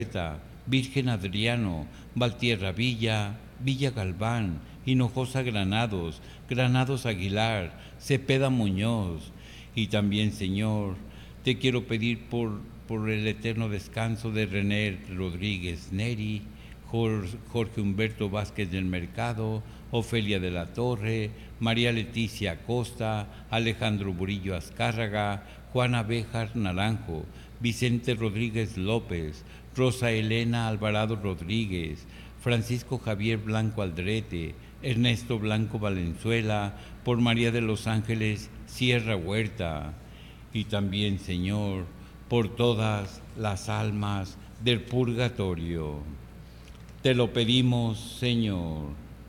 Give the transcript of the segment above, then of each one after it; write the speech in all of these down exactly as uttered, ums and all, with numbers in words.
Virgen Adriano, Valtierra Villa, Villa Galván, Hinojosa Granados, Granados Aguilar, Cepeda Muñoz. Y también, Señor, te quiero pedir por, por el eterno descanso de René Rodríguez Neri, Jorge Humberto Vázquez del Mercado, Ofelia de la Torre, María Leticia Costa, Alejandro Burillo Azcárraga, Juana Béjar Naranjo, Vicente Rodríguez López, Rosa Elena Alvarado Rodríguez, Francisco Javier Blanco Aldrete, Ernesto Blanco Valenzuela, por María de los Ángeles Sierra Huerta. Y también, Señor, por todas las almas del purgatorio. Te lo pedimos, Señor.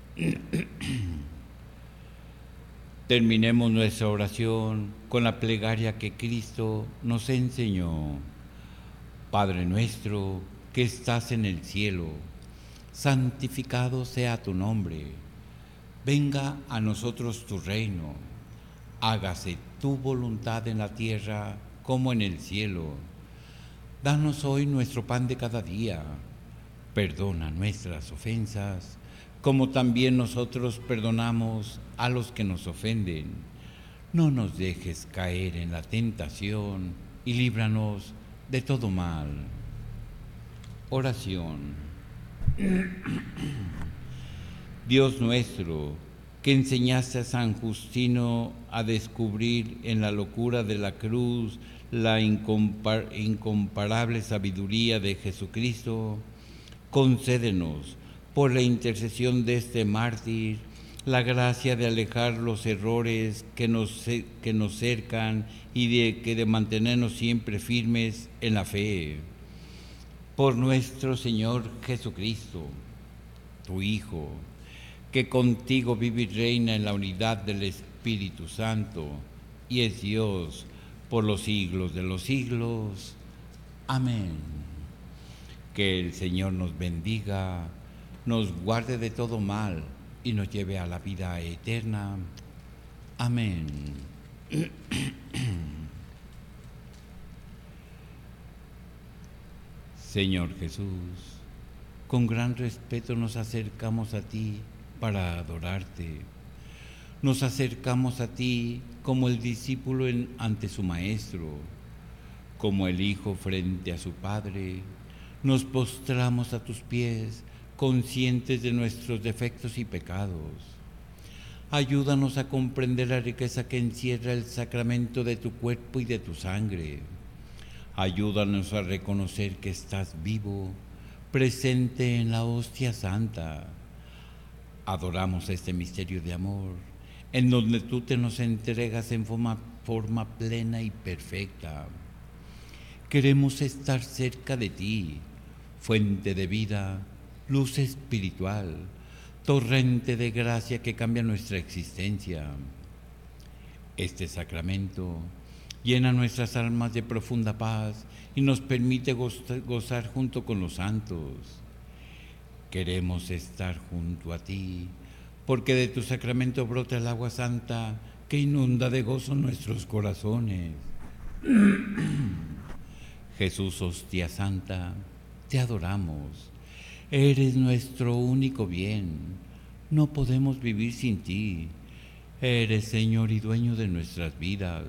Terminemos nuestra oración con la plegaria que Cristo nos enseñó. Padre nuestro que estás en el cielo, santificado sea tu nombre. Venga a nosotros tu reino. Hágase tu voluntad en la tierra como en el cielo. Danos hoy nuestro pan de cada día. Perdona nuestras ofensas, como también nosotros perdonamos a los que nos ofenden. No nos dejes caer en la tentación y líbranos de todo mal. Oración. Dios nuestro, que enseñaste a San Justino a descubrir en la locura de la cruz la incompar- incomparable sabiduría de Jesucristo, concédenos, por la intercesión de este mártir, la gracia de alejar los errores que nos, que nos cercan y de, que de mantenernos siempre firmes en la fe. Por nuestro Señor Jesucristo, tu Hijo, que contigo vive y reina en la unidad del Espíritu Santo y es Dios por los siglos de los siglos. Amén. Que el Señor nos bendiga, nos guarde de todo mal y nos lleve a la vida eterna. Amén. Señor Jesús, con gran respeto nos acercamos a ti para adorarte. Nos acercamos a ti como el discípulo en, ante su maestro, como el hijo frente a su padre. Nos postramos a tus pies, conscientes de nuestros defectos y pecados. Ayúdanos a comprender la riqueza que encierra el sacramento de tu cuerpo y de tu sangre. Ayúdanos a reconocer que estás vivo, presente en la hostia santa. Adoramos este misterio de amor, en donde tú te nos entregas en forma, forma plena y perfecta. Queremos estar cerca de ti, fuente de vida, luz espiritual, torrente de gracia que cambia nuestra existencia. Este sacramento llena nuestras almas de profunda paz y nos permite gozar junto con los santos. Queremos estar junto a ti, porque de tu sacramento brota el agua santa que inunda de gozo nuestros corazones. Jesús, hostia santa, te adoramos. Eres nuestro único bien. No podemos vivir sin ti. Eres Señor y dueño de nuestras vidas.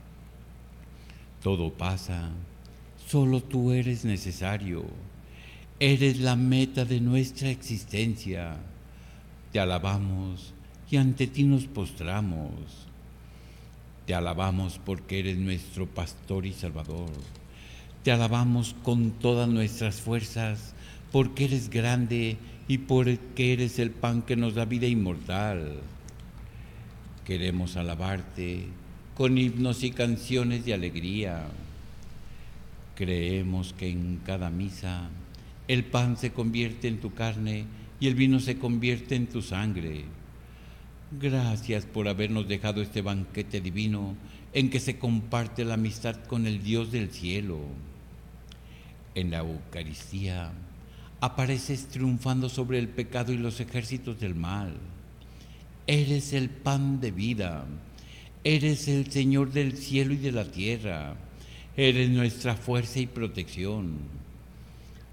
Todo pasa, solo tú eres necesario. Eres la meta de nuestra existencia. Te alabamos y ante ti nos postramos. Te alabamos porque eres nuestro pastor y salvador. Te alabamos con todas nuestras fuerzas, porque eres grande y porque eres el pan que nos da vida inmortal. Queremos alabarte con himnos y canciones de alegría. Creemos que en cada misa el pan se convierte en tu carne y el vino se convierte en tu sangre. Gracias por habernos dejado este banquete divino en que se comparte la amistad con el Dios del cielo. En la Eucaristía apareces triunfando sobre el pecado y los ejércitos del mal. Eres el pan de vida, eres el Señor del cielo y de la tierra, eres nuestra fuerza y protección.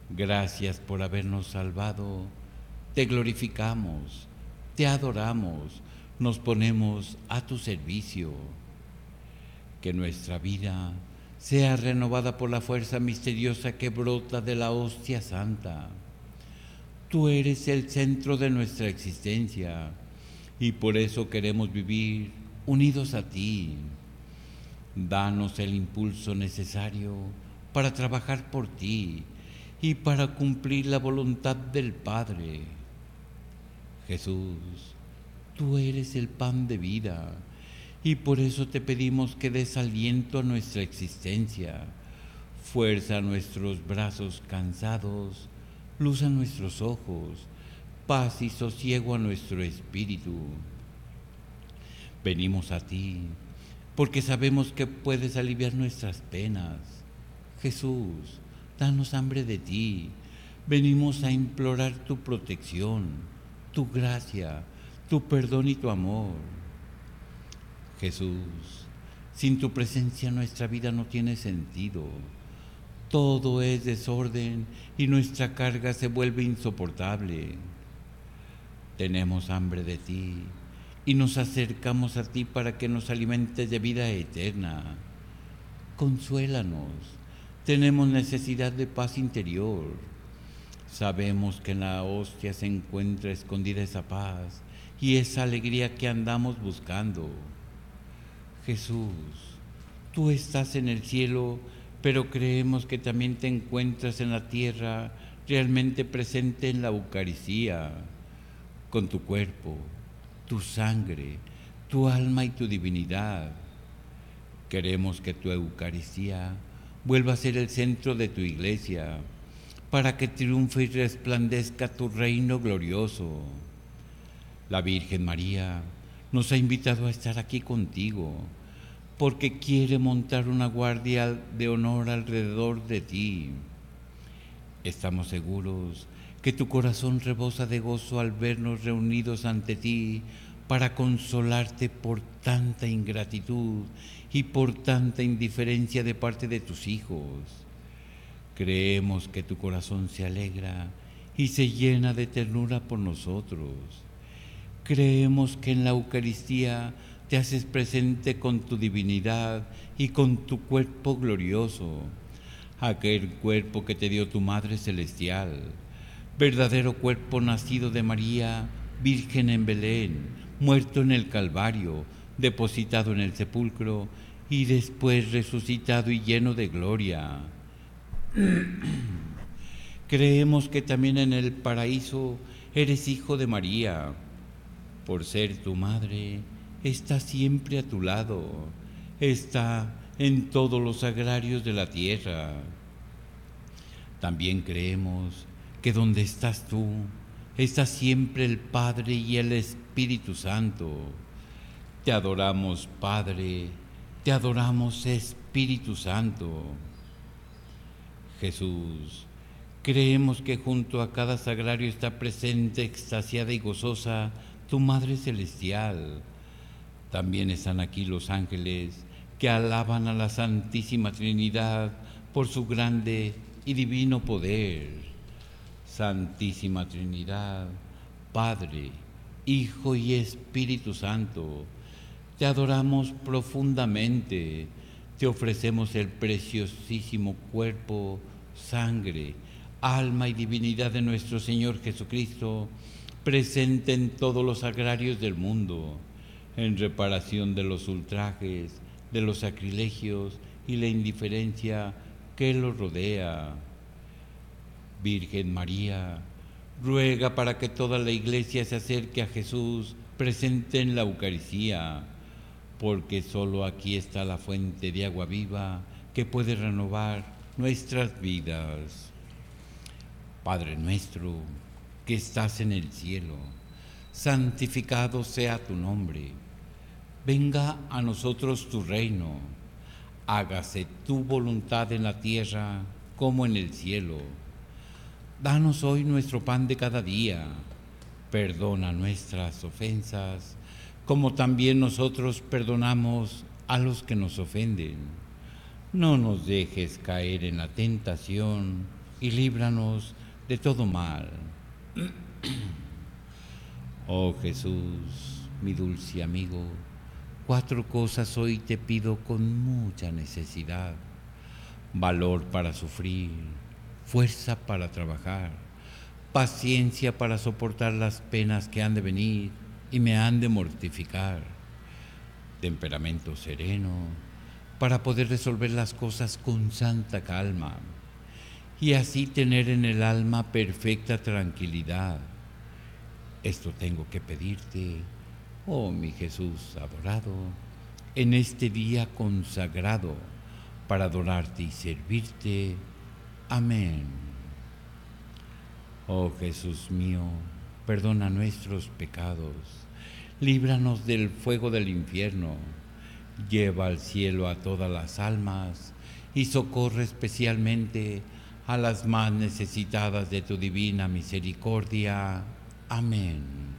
Gracias por habernos salvado. Te glorificamos, te adoramos, nos ponemos a tu servicio. Que nuestra vida sea renovada por la fuerza misteriosa que brota de la hostia santa. Tú eres el centro de nuestra existencia y por eso queremos vivir unidos a ti. Danos el impulso necesario para trabajar por ti y para cumplir la voluntad del Padre. Jesús, tú eres el pan de vida y por eso te pedimos que des aliento a nuestra existencia, fuerza a nuestros brazos cansados, luz a nuestros ojos, paz y sosiego a nuestro espíritu. Venimos a ti porque sabemos que puedes aliviar nuestras penas. Jesús, danos hambre de ti. Venimos a implorar tu protección, tu gracia, tu perdón y tu amor. Jesús, sin tu presencia nuestra vida no tiene sentido. Todo es desorden y nuestra carga se vuelve insoportable. Tenemos hambre de ti y nos acercamos a ti para que nos alimentes de vida eterna. Consuélanos, tenemos necesidad de paz interior. Sabemos que en la hostia se encuentra escondida esa paz y esa alegría que andamos buscando. Jesús, tú estás en el cielo, pero creemos que también te encuentras en la tierra, realmente presente en la Eucaristía, con tu cuerpo, tu sangre, tu alma y tu divinidad. Queremos que tu Eucaristía vuelva a ser el centro de tu iglesia, para que triunfe y resplandezca tu reino glorioso. La Virgen María nos ha invitado a estar aquí contigo, porque quiere montar una guardia de honor alrededor de ti. Estamos seguros que tu corazón rebosa de gozo al vernos reunidos ante ti para consolarte por tanta ingratitud y por tanta indiferencia de parte de tus hijos. Creemos que tu corazón se alegra y se llena de ternura por nosotros. Creemos que en la Eucaristía te haces presente con tu divinidad y con tu cuerpo glorioso, aquel cuerpo que te dio tu Madre Celestial, verdadero cuerpo nacido de María, Virgen en Belén, muerto en el Calvario, depositado en el sepulcro y después resucitado y lleno de gloria. Creemos que también en el paraíso eres hijo de María. Por ser tu madre, está siempre a tu lado, está en todos los sagrarios de la tierra. También creemos que donde estás tú, está siempre el Padre y el Espíritu Santo. Te adoramos, Padre, te adoramos, Espíritu Santo. Jesús, creemos que junto a cada sagrario está presente, extasiada y gozosa, tu Madre Celestial. También están aquí los ángeles que alaban a la Santísima Trinidad por su grande y divino poder. Santísima Trinidad, Padre, Hijo y Espíritu Santo, te adoramos profundamente, te ofrecemos el preciosísimo cuerpo, sangre, alma y divinidad de nuestro Señor Jesucristo, presente en todos los sagrarios del mundo, en reparación de los ultrajes, de los sacrilegios y la indiferencia que los rodea. Virgen María, ruega para que toda la Iglesia se acerque a Jesús presente en la Eucaristía, porque solo aquí está la fuente de agua viva que puede renovar nuestras vidas. Padre nuestro, que estás en el cielo, santificado sea tu nombre. Venga a nosotros tu reino. Hágase tu voluntad en la tierra como en el cielo. Danos hoy nuestro pan de cada día. Perdona nuestras ofensas, como también nosotros perdonamos a los que nos ofenden. No nos dejes caer en la tentación y líbranos de todo mal. Oh Jesús, mi dulce amigo, cuatro cosas hoy te pido con mucha necesidad: valor para sufrir, fuerza para trabajar, paciencia para soportar las penas que han de venir y me han de mortificar, temperamento sereno para poder resolver las cosas con santa calma y así tener en el alma perfecta tranquilidad. Esto tengo que pedirte, oh mi Jesús adorado, en este día consagrado para adorarte y servirte. Amén. Oh Jesús mío, perdona nuestros pecados, líbranos del fuego del infierno, lleva al cielo a todas las almas y socorre especialmente a las más necesitadas de tu divina misericordia. Amén.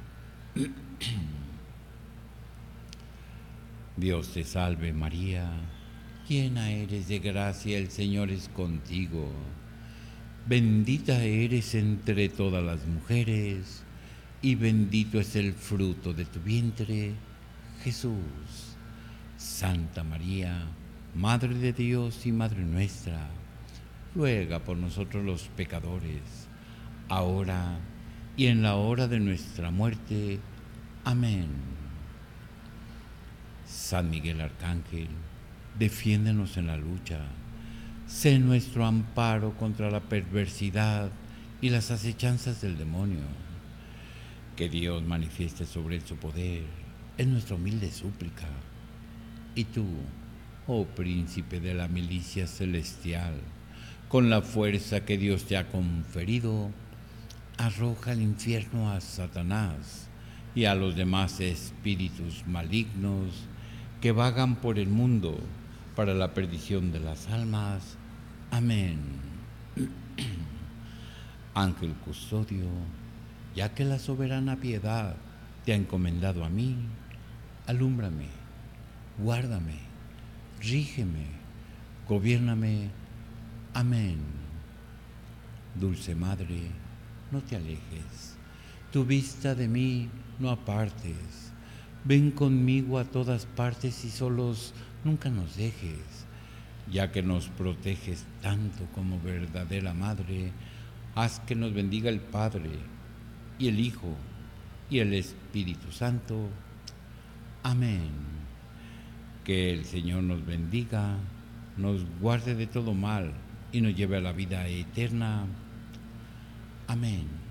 Dios te salve María, llena eres de gracia, el Señor es contigo. Bendita eres entre todas las mujeres, y bendito es el fruto de tu vientre, Jesús. Santa María, Madre de Dios y Madre nuestra, ruega por nosotros los pecadores, ahora y en la hora de nuestra muerte. Amén. San Miguel Arcángel, defiéndenos en la lucha. Sé nuestro amparo contra la perversidad y las acechanzas del demonio. Que Dios manifieste sobre él su poder, es nuestra humilde súplica. Y tú, oh príncipe de la milicia celestial, con la fuerza que Dios te ha conferido, arroja al infierno a Satanás y a los demás espíritus malignos que vagan por el mundo para la perdición de las almas. Amén. Ángel custodio, ya que la soberana piedad te ha encomendado a mí, alúmbrame, guárdame, rígeme, gobiérname. Amén. Dulce Madre, no te alejes, tu vista de mí no apartes. Ven conmigo a todas partes y solos nunca nos dejes, ya que nos proteges tanto como verdadera Madre. Haz que nos bendiga el Padre, y el Hijo, y el Espíritu Santo. Amén. Que el Señor nos bendiga, nos guarde de todo mal, y nos lleve a la vida eterna. Amén.